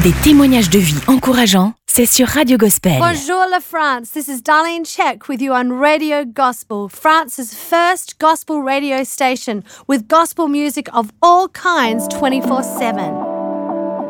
Des témoignages de vie encourageants, c'est sur Radio Gospel. Bonjour la France, this is Darlene Check with you on Radio Gospel, France's first gospel radio station with gospel music of all kinds 24/7.